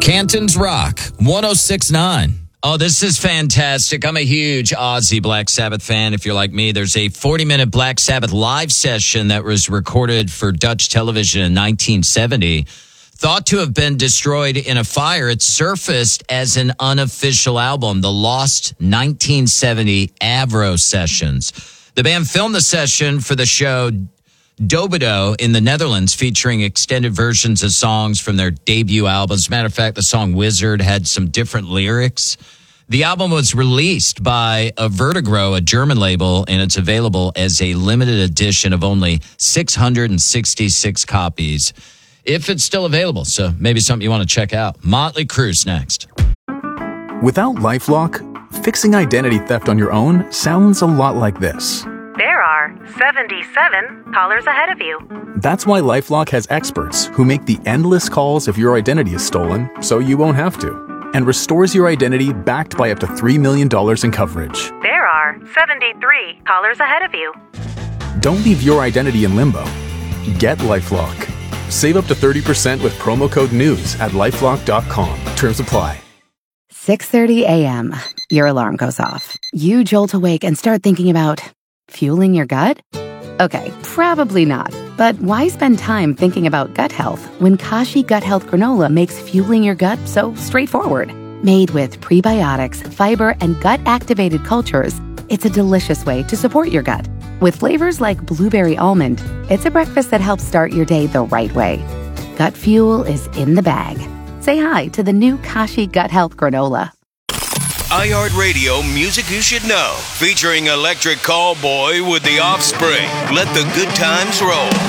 Canton's Rock 106.9. Oh, this is fantastic. I'm a huge Ozzy Black Sabbath fan. If you're like me, there's a 40-minute Black Sabbath live session that was recorded for Dutch television in 1970. Thought to have been destroyed in a fire, it surfaced as an unofficial album, the Lost 1970 Avro Sessions. The band filmed the session for the show Dobido in the Netherlands, featuring extended versions of songs from their debut album. As a matter of fact, the song Wizard had some different lyrics. The album was released by Vertigro, a German label, and it's available as a limited edition of only 666 copies, if it's still available. So maybe something you want to check out. Motley Crue's next. Without LifeLock, fixing identity theft on your own sounds a lot like this. There are 77 callers ahead of you. That's why LifeLock has experts who make the endless calls if your identity is stolen, so you won't have to, and restores your identity backed by up to $3 million in coverage. There are 73 callers ahead of you. Don't leave your identity in limbo. Get LifeLock. Save up to 30% with promo code NEWS at LifeLock.com. Terms apply. 6:30 a.m. Your alarm goes off. You jolt awake and start thinking about fueling your gut? Okay, probably not. But why spend time thinking about gut health when Kashi Gut Health Granola makes fueling your gut so straightforward? Made with prebiotics, fiber, and gut-activated cultures, it's a delicious way to support your gut. With flavors like blueberry almond, it's a breakfast that helps start your day the right way. Gut fuel is in the bag. Say hi to the new Kashi Gut Health Granola. iHeartRadio Music You Should Know, featuring Electric Callboy with The Offspring. Let the good times roll.